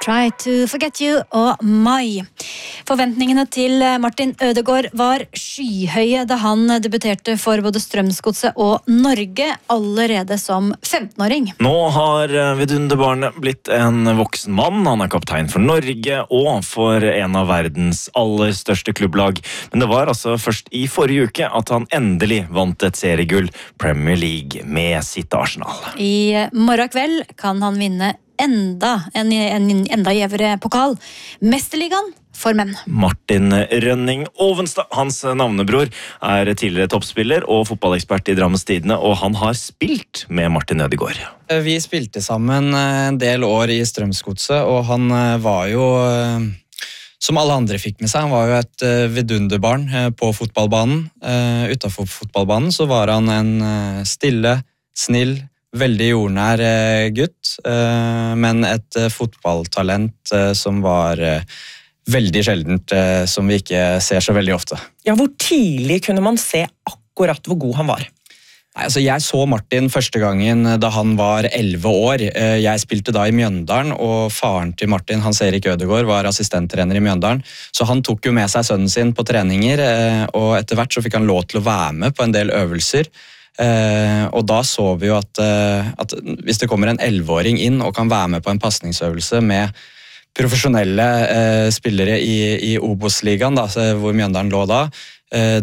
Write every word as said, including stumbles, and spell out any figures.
Try to Forget You og Mai. Forventningene til Martin Ødegaard var skyhøye da han debuterte for både Strømsgodset og Norge allerede som femtenåring. Nå har vidunderbarnet blitt en voksen mann. Han er kaptein for Norge og for en av verdens aller største klubblag. Men det var altså først i forrige uke at han endelig vant et seriegull, Premier League, med sitt Arsenal. I morgen kveld kan han vinne enda en, en enda gjevere pokal. Mesterligaen for menn. Martin Rønning Ovenstad, hans navnebror, er tidligere toppspiller og fotballekspert i Drammens Tidende, og han har spilt med Martin Ødegaard. Vi spilte sammen en del år i Strømsgodset, og han var jo, som alle andre fikk med seg, han var jo et vidunderbarn på fotballbanen. Utenfor fotballbanen så var han en stille, snill, veldig jordnær gutt, men et fotballtalent som var veldig sjeldent, som vi ikke ser så veldig ofte. Ja, hvor tidlig kunne man se akkurat hvor god han var? Nei, altså jeg så Martin første gangen da han var elleve år. Jeg spilte da i Mjøndalen, og faren til Martin, Hans Erik Ødegaard, var assistenttrener i Mjøndalen. Så han tok jo med seg sønnen sin på treninger, og etter hvert så fikk han lov til å være med på en del øvelser. Uh, og da så vi jo at, uh, at hvis det kommer en elleveåring inn og kan være med på en passningsøvelse med profesjonelle uh, spillere i, i Obos-ligaen, da, hvor Mjøndalen lå da, uh,